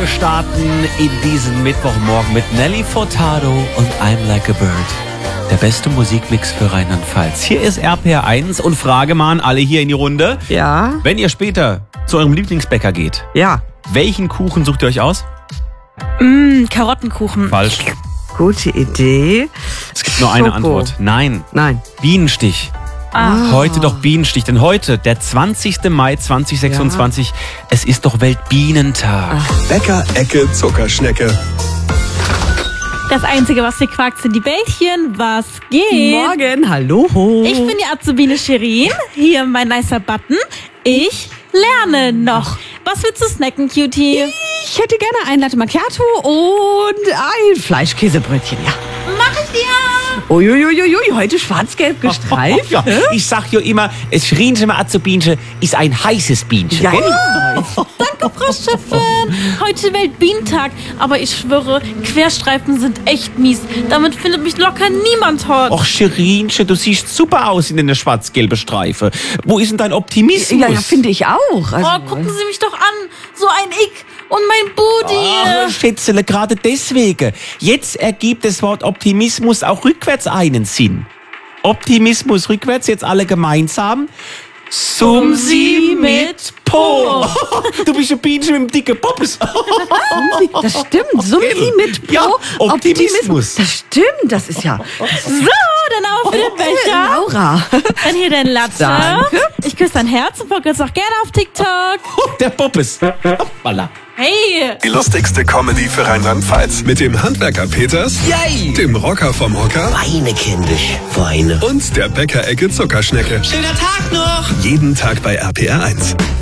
Wir starten in diesen Mittwochmorgen mit Nelly Furtado und I'm Like a Bird. Der beste Musikmix für Rheinland-Pfalz. Hier ist RPR1 und Frage mal an alle hier in die Runde. Ja. Wenn ihr später zu eurem Lieblingsbäcker geht, Ja. welchen Kuchen sucht ihr euch aus? Karottenkuchen. Falsch. Gute Idee. Es gibt nur eine Schoko. Antwort. Nein. Nein. Bienenstich. Heute doch Bienenstich, denn heute, der 20. Mai 2026, es ist doch Weltbienentag. Bäcker Ecke Zuckerschnecke. Das Einzige, was hier quakt, sind die Bällchen. Was geht? Morgen, hallo. Ich bin die Azubine Shirin. Hier mein nicer Button. Ich lerne noch. Was willst du snacken, Cutie? Ich hätte gerne ein Latte Macchiato und ein Fleischkäsebrötchen, ja. Mach ich dir! Uiuiuiui, heute schwarz-gelb gestreift. Ja, ich sag ja immer, es Schrienchen Azubinchen ist ein heißes Bienchen. Ja, gell? Danke, Frau Chefin. Heute Weltbienentag. Aber ich schwöre, Querstreifen sind echt mies. Damit findet mich locker niemand hot. Och, Scherinchen, du siehst super aus in der schwarz-gelben Streife. Wo ist denn dein Optimismus? Ja, finde ich auch. Also, Gucken Sie mich doch an. So ein Ick und mein Booty. Ach, Schätzele, gerade deswegen. Jetzt ergibt das Wort Optimismus auch rückwärts einen Sinn. Optimismus rückwärts, jetzt alle gemeinsam. Sumsi mit Po. Du bist ein Bienchen mit dem dicken Poppes. das stimmt. Sumsi mit Po. Ja, Optimismus. Das stimmt, das ist ja... So, dann aber für den Becher. Laura. Dann hier dein Latte. Danke. Ich küsse dein Herz und folge jetzt auch gerne auf TikTok. Der Poppes. Hoppala. Hey. Die lustigste Comedy für Rheinland-Pfalz. Mit dem Handwerker Peters, Yay. dem Rocker vom Hocker Weine, kindisch, Weine. und der Bäcker Ecke Zuckerschnecke. Schöner Tag noch! Jeden Tag bei RPR1.